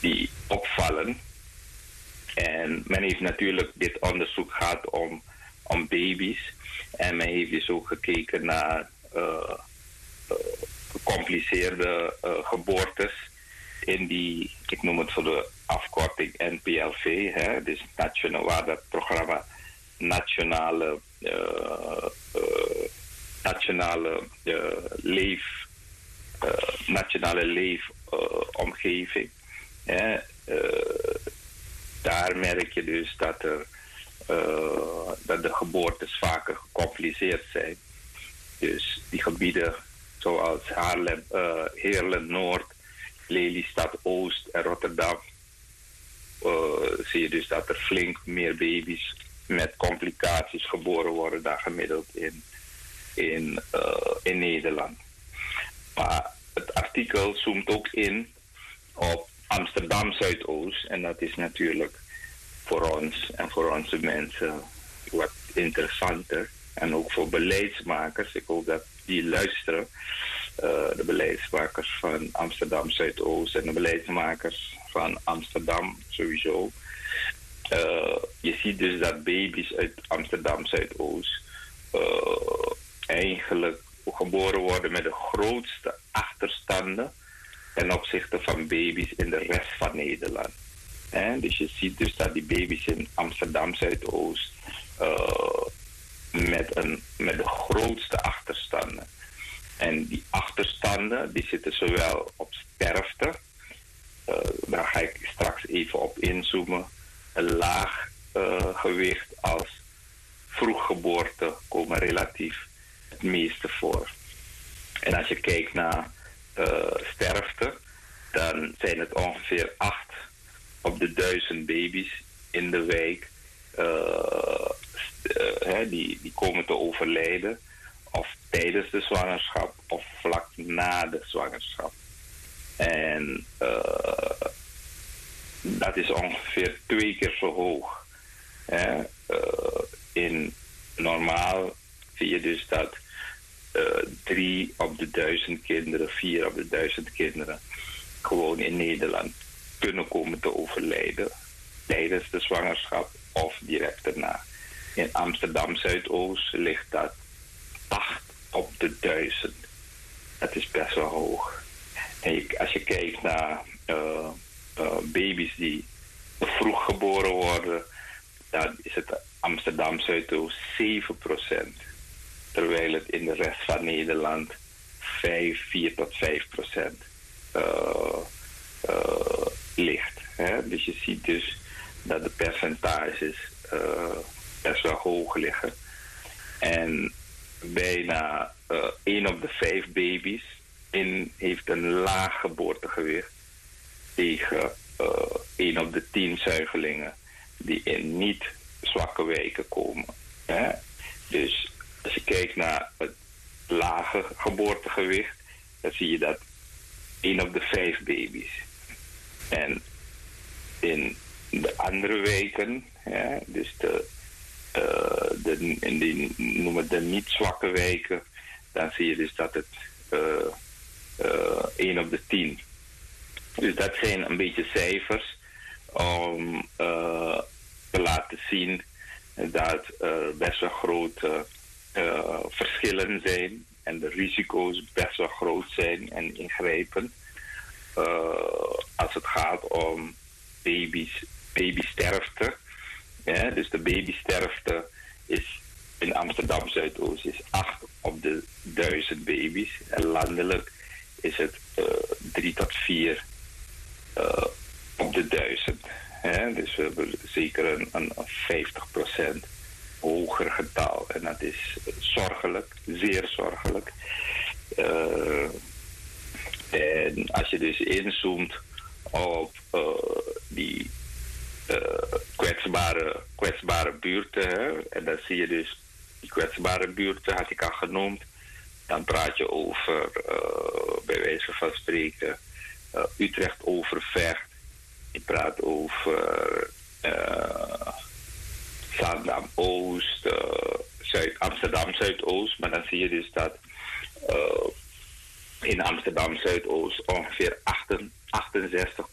die opvallen. En men heeft natuurlijk dit onderzoek gehad om baby's. En men heeft dus ook gekeken naar gecompliceerde geboortes in die, ik noem het voor de afkorting NPLV, hè, dus waar dat programma Nationale leefomgeving. Daar merk je dus dat de geboortes vaker gecompliceerd zijn. Dus die gebieden zoals Heerlen Noord, Lelystad Oost en Rotterdam, zie je dus dat er flink meer baby's met complicaties geboren worden dan gemiddeld in Nederland. Maar het artikel zoomt ook in op Amsterdam Zuidoost. En dat is natuurlijk voor ons en voor onze mensen wat interessanter. En ook voor beleidsmakers. Ik hoop dat die luisteren. De beleidsmakers van Amsterdam Zuidoost en de beleidsmakers van Amsterdam sowieso. Je ziet dus dat baby's uit Amsterdam Zuidoost eigenlijk geboren worden met de grootste achterstanden ten opzichte van baby's in de rest van Nederland. Dus je ziet dus dat die baby's in Amsterdam Zuidoost met de grootste achterstanden. En die achterstanden die zitten zowel op sterfte, daar ga ik straks even op inzoomen, een laag gewicht als vroeggeboorte komen relatief het meeste voor. En als je kijkt naar sterfte, dan zijn het ongeveer 8 op de 1000 baby's in de wijk die komen te overlijden, of tijdens de zwangerschap of vlak na de zwangerschap. En dat is ongeveer 2 keer zo hoog. In normaal zie je dus dat 3 op de 1000 kinderen, 4 op de 1000 kinderen gewoon in Nederland kunnen komen te overlijden tijdens de zwangerschap of direct daarna. In Amsterdam Zuidoost ligt dat 8 op de 1000. Dat is best wel hoog. En als je kijkt naar baby's die vroeg geboren worden, dan is het Amsterdam Zuidoost 7%. Terwijl het in de rest van Nederland 4 tot 5% ligt. Dus je ziet dus dat de percentages best wel hoog liggen. En bijna 1 op de 5 baby's heeft een laag geboortegewicht tegen 1 op de 10 zuigelingen die in niet zwakke wijken komen. Dus als je kijkt naar het lage geboortegewicht, dan zie je dat 1 op de 5 baby's. En in de andere wijken, dus die noemen de niet zwakke wijken, dan zie je dus dat het 1 op de 10. Dus dat zijn een beetje cijfers om te laten zien dat er best wel grote verschillen zijn en de risico's best wel groot zijn en ingrijpend als het gaat om babysterfte. Dus de babysterfte is in Amsterdam Zuidoost is 8 op de 1000 baby's. En landelijk is het 3 tot 4 op de 1000. Dus we hebben zeker een 50% hoger getal. En dat is zorgelijk, zeer zorgelijk. En als je dus inzoomt op die kwetsbare buurten, en dan zie je dus die kwetsbare buurten, had ik al genoemd. Dan praat je over, bij wijze van spreken, Utrecht Overvecht. Je praat over Zaandam Oost, Amsterdam Zuidoost. Maar dan zie je dus dat in Amsterdam Zuidoost ongeveer 68%